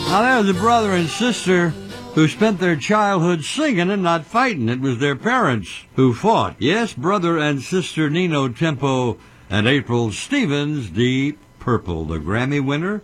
Now there's a brother and sister who spent their childhood singing and not fighting. It was their parents who fought. Yes, brother and sister Nino Tempo and April Stevens, Deep Purple, the Grammy winner